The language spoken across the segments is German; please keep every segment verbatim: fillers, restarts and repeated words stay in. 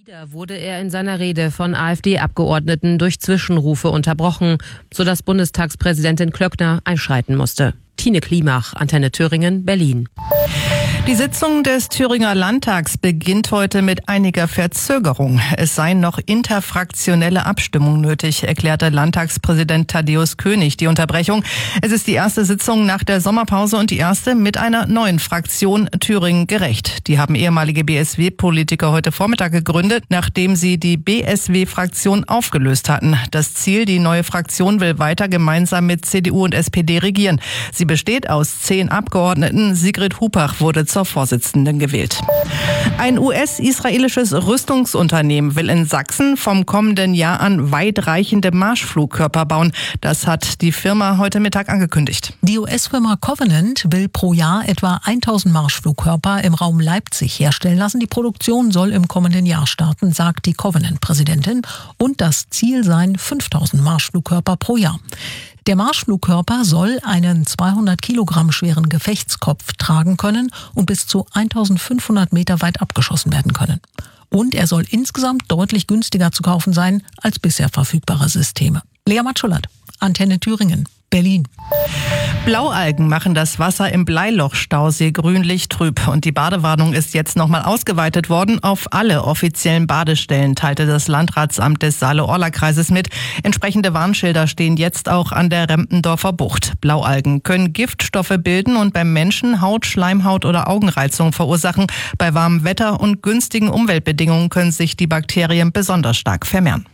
Wieder wurde er in seiner Rede von AfD-Abgeordneten durch Zwischenrufe unterbrochen, sodass Bundestagspräsidentin Klöckner einschreiten musste. Tine Klimach, Antenne Thüringen, Berlin. Die Sitzung des Thüringer Landtags beginnt heute mit einiger Verzögerung. Es seien noch interfraktionelle Abstimmungen nötig, erklärte Landtagspräsident Thaddäus König die Unterbrechung. Es ist die erste Sitzung nach der Sommerpause und die erste mit einer neuen Fraktion, Thüringen gerecht. Die haben ehemalige B S W-Politiker heute Vormittag gegründet, nachdem sie die B S W-Fraktion aufgelöst hatten. Das Ziel, die neue Fraktion will weiter gemeinsam mit C D U und S P D regieren. Sie besteht aus zehn Abgeordneten. Sigrid Hupach wurde zur Vorsitzenden gewählt. Ein U S-israelisches Rüstungsunternehmen will in Sachsen vom kommenden Jahr an weitreichende Marschflugkörper bauen. Das hat die Firma heute Mittag angekündigt. Die U S-Firma Covenant will pro Jahr etwa tausend Marschflugkörper im Raum Leipzig herstellen lassen. Die Produktion soll im kommenden Jahr starten, sagt die Covenant-Präsidentin. Und das Ziel seien fünftausend Marschflugkörper pro Jahr. Der Marschflugkörper soll einen zweihundert Kilogramm schweren Gefechtskopf tragen können und bis zu eintausendfünfhundert Meter weit abgeschossen werden können. Und er soll insgesamt deutlich günstiger zu kaufen sein als bisher verfügbare Systeme. Lea Matschulat, Antenne Thüringen, Berlin. Blaualgen machen das Wasser im Bleiloch-Stausee grünlich trüb. Und die Badewarnung ist jetzt nochmal ausgeweitet worden auf alle offiziellen Badestellen, teilte das Landratsamt des Saale-Orla-Kreises mit. Entsprechende Warnschilder stehen jetzt auch an der Rempendorfer Bucht. Blaualgen können Giftstoffe bilden und beim Menschen Haut, Schleimhaut oder Augenreizung verursachen. Bei warmem Wetter und günstigen Umweltbedingungen können sich die Bakterien besonders stark vermehren.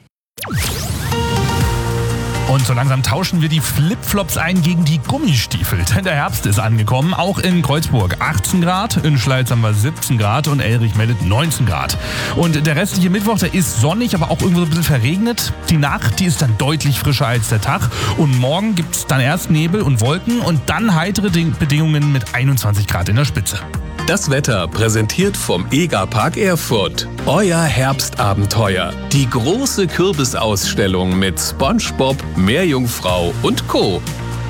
Und so langsam tauschen wir die Flipflops ein gegen die Gummistiefel. Denn der Herbst ist angekommen. Auch in Kreuzburg achtzehn Grad, in Schleiz haben wir siebzehn Grad und Elrich meldet neunzehn Grad. Und der restliche Mittwoch, der ist sonnig, aber auch irgendwo so ein bisschen verregnet. Die Nacht, die ist dann deutlich frischer als der Tag. Und morgen gibt es dann erst Nebel und Wolken und dann heitere Bedingungen mit einundzwanzig Grad in der Spitze. Das Wetter präsentiert vom Egerpark Erfurt. Euer Herbstabenteuer. Die große Kürbisausstellung mit SpongeBob, Meerjungfrau und Co.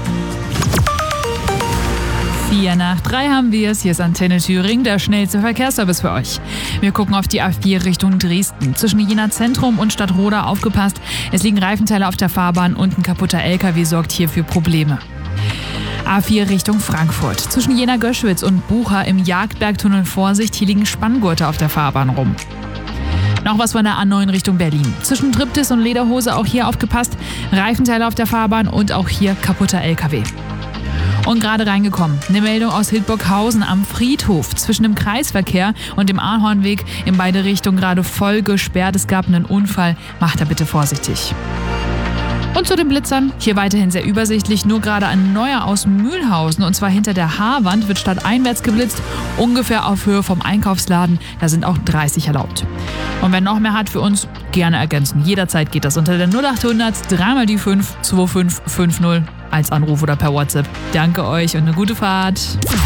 Vier nach drei haben wir es. Hier ist Antenne Thüringen, der schnellste Verkehrsservice für euch. Wir gucken auf die A vier Richtung Dresden. Zwischen Jena Zentrum und Stadtroda aufgepasst. Es liegen Reifenteile auf der Fahrbahn und ein kaputter L K W sorgt hier für Probleme. A vier Richtung Frankfurt. Zwischen Jena-Göschwitz und Bucha im Jagdbergtunnel Vorsicht. Hier liegen Spanngurte auf der Fahrbahn rum. Noch was von der A neun Richtung Berlin. Zwischen Triptis und Lederhose auch hier aufgepasst. Reifenteile auf der Fahrbahn und auch hier kaputter L K W. Und gerade reingekommen, eine Meldung aus Hildburghausen am Friedhof. Zwischen dem Kreisverkehr und dem Ahornweg in beide Richtungen gerade voll gesperrt. Es gab einen Unfall. Macht da bitte vorsichtig. Und zu den Blitzern, hier weiterhin sehr übersichtlich, nur gerade ein neuer aus Mühlhausen und zwar hinter der Haarwand wird stadteinwärts geblitzt, ungefähr auf Höhe vom Einkaufsladen, da sind auch dreißig erlaubt. Und wer noch mehr hat für uns, gerne ergänzen, jederzeit geht das unter der null achthundert drei mal die fünf zwei fünf fünf null als Anruf oder per WhatsApp. Danke euch und eine gute Fahrt.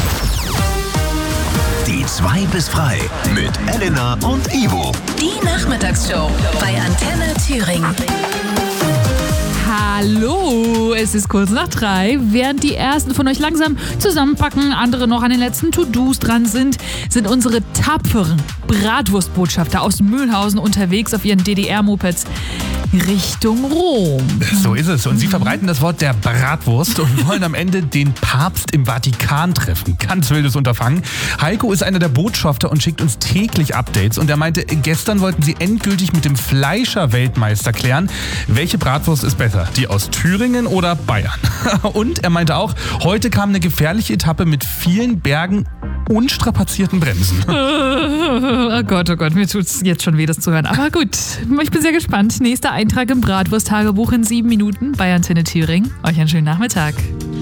Die zwei bis frei mit Elena und Ivo. Die Nachmittagsshow bei Antenne Thüringen. Hallo, es ist kurz nach drei. Während die ersten von euch langsam zusammenpacken, andere noch an den letzten To-Dos dran sind, sind unsere tapferen Bratwurstbotschafter aus Mühlhausen unterwegs auf ihren D D R-Mopeds Richtung Rom. So ist es. Und sie verbreiten das Wort der Bratwurst und wollen am Ende den Papst im Vatikan treffen. Ganz wildes Unterfangen. Heiko ist einer der Botschafter und schickt uns täglich Updates. Und er meinte, gestern wollten sie endgültig mit dem Fleischer-Weltmeister klären, welche Bratwurst ist besser, die aus Thüringen oder Bayern. Und er meinte auch, heute kam eine gefährliche Etappe mit vielen Bergen und strapazierten Bremsen. Oh Gott, oh Gott, mir tut's jetzt schon weh, das zu hören. Aber gut, ich bin sehr gespannt. Nächster Eintrag im Bratwurst-Tagebuch in sieben Minuten bei Antenne Thüringen. Euch einen schönen Nachmittag.